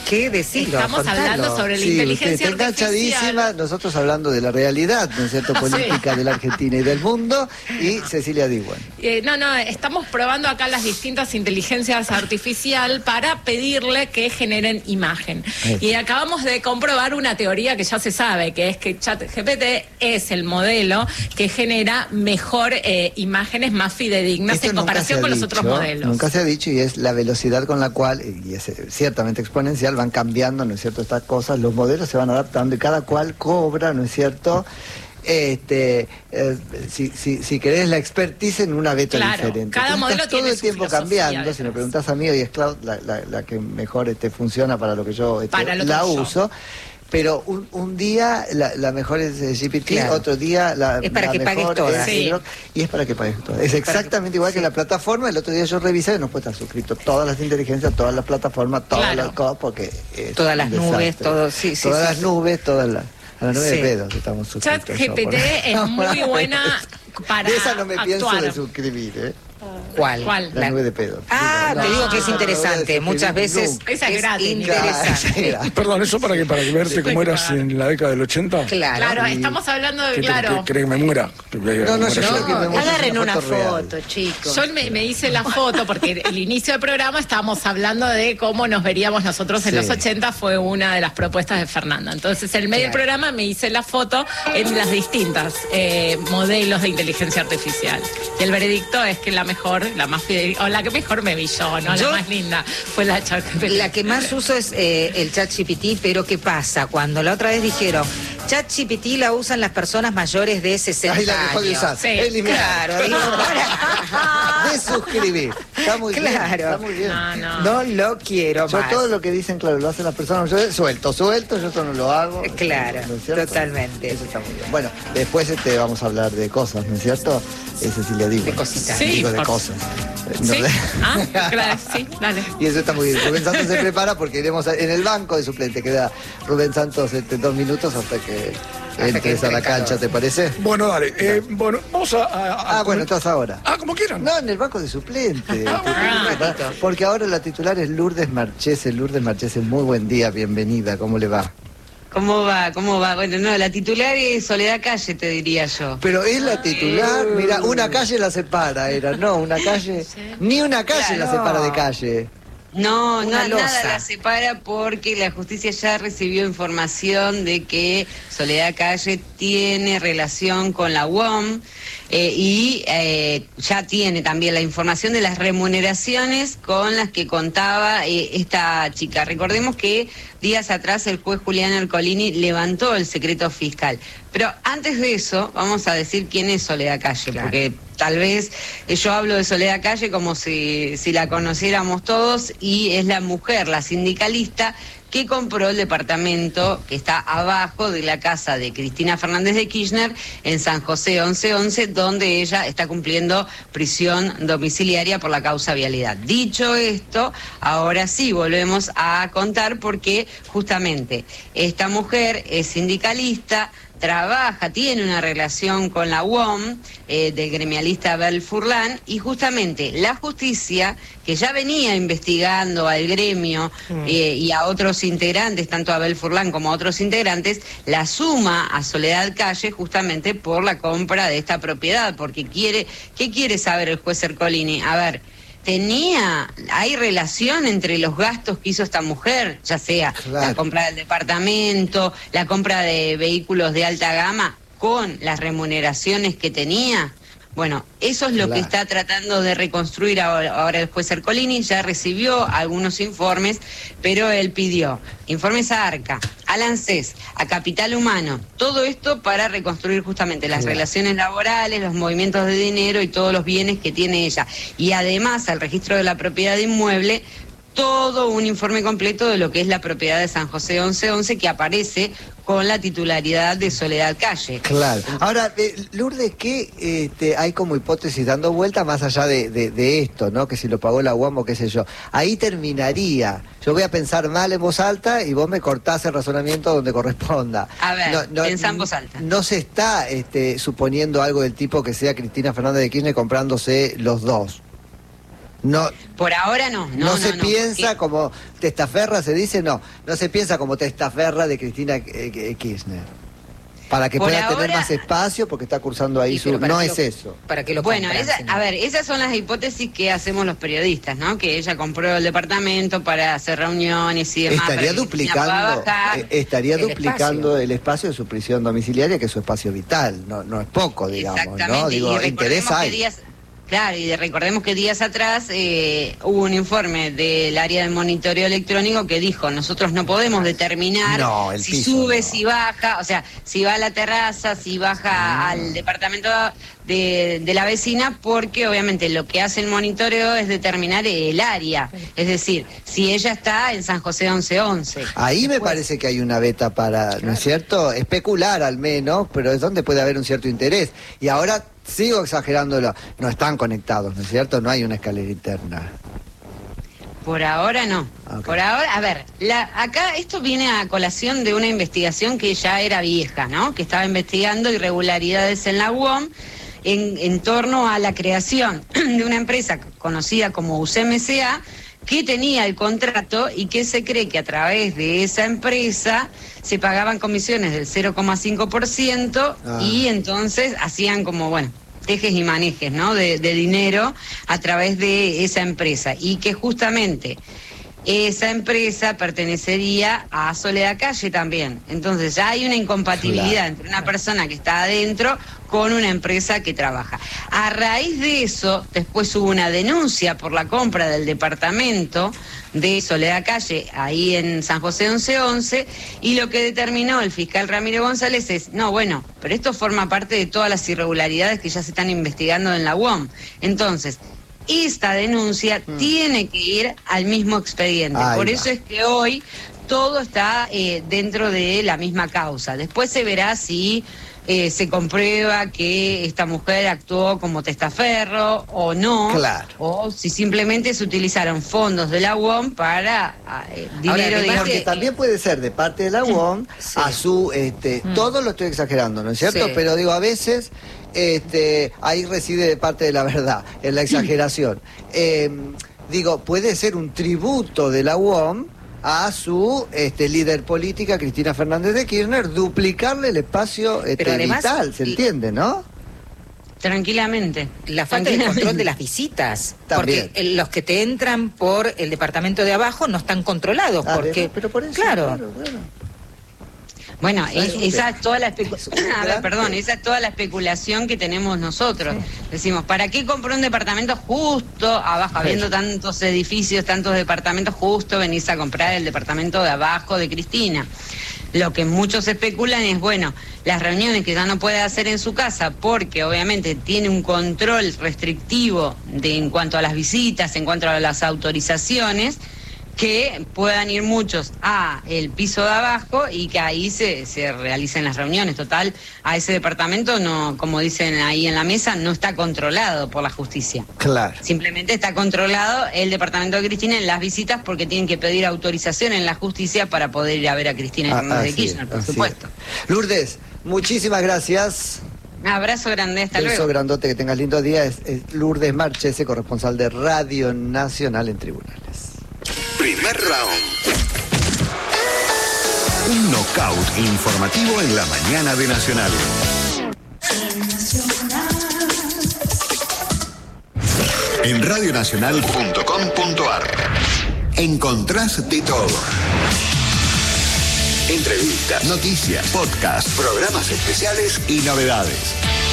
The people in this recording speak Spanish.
¿Qué decirlo? Estamos hablando sobre la inteligencia usted está enganchadísima, nosotros hablando de la realidad, ¿no es cierto?, política de la Argentina y del mundo, y Cecilia Diwan. Estamos probando acá las distintas inteligencias artificial para pedirle que generen imagen. Y acabamos de comprobar una teoría que ya se sabe, que es que ChatGPT es el modelo que genera mejor imágenes más fidedignas en comparación con los otros modelos. Nunca se ha dicho, y es la velocidad con la cual, y es ciertamente exponencial, van cambiando, ¿no es cierto?, estas cosas, los modelos se van adaptando y cada cual cobra, ¿no es cierto?, si querés la expertise en una beta diferente. Cada modelo está todo tiene el tiempo su cambiando. Si me preguntás a mí, hoy es Cloud la que mejor funciona para lo que yo la uso. Pero un día la mejor es GPT, otro día es para que pagues todas. Y es para que pagues todas. Es exactamente igual que la plataforma. El otro día yo revisé y no puede estar suscrito todas las inteligencias, todas las plataformas, todas las cosas, porque todas las nubes, todas las nubes, todas las... A la nube de pedos estamos suscritos. ChatGPT es muy buena para esa no me pienso actuar. de suscribir, ¿eh? ¿Cuál? La nube de pedos. Te digo que es interesante. Muchas veces esa es gratis. Interesante. Perdón, ¿eso para verte cómo eras en la década del 80? Claro, estamos hablando de... ¿Querés que me muera? Agarren una foto, chicos. Yo me hice la foto porque el inicio del programa estábamos hablando de cómo nos veríamos nosotros en los 80, fue una de las propuestas de Fernanda. Entonces, en medio del programa me hice la foto en las distintas modelos de inteligencia artificial. Y el veredicto es que la mejor, la más fidedigna, o la que mejor me vi yo, ¿no? La más linda fue la ChatGPT. La que más uso es el ChatGPT, pero ¿qué pasa? Cuando la otra vez dijeron ChatGPT la usan las personas mayores de 60 años. La dejó de usar. Claro, digo, de suscribir. Está muy bien. Está muy bien. No lo quiero yo más. Todo lo que dicen, claro, lo hacen las personas. Yo suelto, yo eso no lo hago. Claro, ¿no es cierto? Totalmente. Eso está muy bien. Bueno, después vamos a hablar de cosas, ¿no es cierto? Cecilia Diwan. De cositas. Digo de cosas. ¿Sí? Claro, sí, dale. Y eso está muy bien. Rubén Santos se prepara porque iremos en el banco de suplente. Queda Rubén Santos 2 minutos hasta que entres a la cancha, ¿te parece? Bueno, dale. Bueno, vamos a bueno, estás ahora. Como quieran. No, en el banco de suplente. Porque ahora la titular es Lourdes Marchese. Lourdes Marchese, muy buen día, bienvenida. ¿Cómo le va? ¿Cómo va? Bueno, no, la titular es Soledad Calle, te diría yo. Pero es la titular, mira, una calle la separa, una calle, ni una calle la separa de calle. No, nada la separa porque la justicia ya recibió información de que Soledad Calle tiene relación con la UOM y ya tiene también la información de las remuneraciones con las que contaba esta chica. Recordemos que días atrás el juez Julián Ercolini levantó el secreto fiscal. Pero antes de eso, vamos a decir quién es Soledad Calle, porque tal vez yo hablo de Soledad Calle como si la conociéramos todos, y es la mujer, la sindicalista, que compró el departamento que está abajo de la casa de Cristina Fernández de Kirchner en San José 1111, donde ella está cumpliendo prisión domiciliaria por la causa vialidad. Dicho esto, ahora sí volvemos a contar porque justamente esta mujer es sindicalista, trabaja, tiene una relación con la UOM, del gremialista Abel Furlan, y justamente la justicia, que ya venía investigando al gremio y a otros integrantes, tanto a Abel Furlan como a otros integrantes, la suma a Soledad Calle justamente por la compra de esta propiedad, porque ¿qué quiere saber el juez Ercolini? A ver, hay relación entre los gastos que hizo esta mujer, ya sea la compra del departamento, la compra de vehículos de alta gama, con las remuneraciones que tenía. Bueno, eso es lo que está tratando de reconstruir ahora el juez Ercolini. Ya recibió algunos informes, pero él pidió informes a ARCA, al ANSES, a Capital Humano, todo esto para reconstruir justamente las relaciones laborales, los movimientos de dinero y todos los bienes que tiene ella. Y además al registro de la propiedad inmueble, todo un informe completo de lo que es la propiedad de San José 1111, que aparece con la titularidad de Soledad Calle. Claro. Ahora, Lourdes, ¿qué hay como hipótesis dando vuelta más allá de esto, ¿no? Que si lo pagó la UOM o qué sé yo. Ahí terminaría. Yo voy a pensar mal en voz alta y vos me cortás el razonamiento donde corresponda. A ver, pensá en voz alta. No se está suponiendo algo del tipo que sea Cristina Fernández de Kirchner comprándose los dos. No, por ahora no. No se piensa como testaferra, se dice, no se piensa como testaferra de Cristina Kirchner. Para que pueda tener más espacio, porque está cursando ahí su... No es eso. Para que lo bueno, esas son las hipótesis que hacemos los periodistas, ¿no? Que ella compró el departamento para hacer reuniones y demás. Estaría duplicando el espacio de su prisión domiciliaria, que es su espacio vital. No es poco, digamos. Exactamente. ¿No? Digo, interés hay. Claro, y recordemos que días atrás hubo un informe del área de monitoreo electrónico que dijo, nosotros no podemos determinar si sube, si baja, o sea, si va a la terraza, si baja al departamento de la vecina, porque obviamente lo que hace el monitoreo es determinar el área, es decir, si ella está en San José 1111. Ahí me parece que hay una beta para, ¿no es cierto? Especular al menos, pero es donde puede haber un cierto interés. Y ahora... sigo exagerándolo, no están conectados, ¿no es cierto? No hay una escalera interna. Por ahora no. Okay. Por ahora, a ver, acá esto viene a colación de una investigación que ya era vieja, ¿no? Que estaba investigando irregularidades en la UOM en torno a la creación de una empresa conocida como UCMSA, que tenía el contrato y que se cree que a través de esa empresa se pagaban comisiones del 0,5% y entonces hacían como, tejes y manejes, ¿no? De dinero a través de esa empresa y que justamente esa empresa pertenecería a Soledad Calle también. Entonces ya hay una incompatibilidad entre una persona que está adentro con una empresa que trabaja. A raíz de eso, después hubo una denuncia por la compra del departamento de Soledad Calle, ahí en San José 1111, y lo que determinó el fiscal Ramiro González es, pero esto forma parte de todas las irregularidades que ya se están investigando en la UOM. Entonces, esta denuncia tiene que ir al mismo expediente. Por eso es que hoy todo está dentro de la misma causa. Después se verá si se comprueba que esta mujer actuó como testaferro o no, o si simplemente se utilizaron fondos de la UOM para dinero de... Porque también puede ser de parte de la UOM a su... todo lo estoy exagerando, ¿no es cierto? Sí. Pero digo, a veces... ahí reside de parte de la verdad, en la exageración. Puede ser un tributo de la UOM a su líder política, Cristina Fernández de Kirchner, duplicarle el espacio vital, ¿se entiende, no? Tranquilamente. La falta de control de las visitas. También. Porque los que te entran por el departamento de abajo no están controlados. Porque, pero por eso, claro. Bueno, esa es toda la esa es toda la especulación que tenemos nosotros. Sí. Decimos, ¿para qué compró un departamento justo abajo? Habiendo tantos edificios, tantos departamentos, justo venís a comprar el departamento de abajo de Cristina. Lo que muchos especulan es, las reuniones que ya no puede hacer en su casa porque obviamente tiene un control restrictivo en cuanto a las visitas, en cuanto a las autorizaciones, que puedan ir muchos a el piso de abajo y que ahí se realicen las reuniones. Total, a ese departamento, no, como dicen ahí en la mesa, no está controlado por la justicia. Claro. Simplemente está controlado el departamento de Cristina en las visitas porque tienen que pedir autorización en la justicia para poder ir a ver a Cristina de Kirchner, por supuesto. Lourdes, muchísimas gracias. Un abrazo grande, hasta luego. Un beso grandote, que tengas lindo día. Es Lourdes Marchese, corresponsal de Radio Nacional en Tribunales. Primer round. Un knockout informativo en la mañana de Nacional. En radionacional.com.ar encontrás de todo. Entrevistas, noticias, podcasts, programas especiales y novedades.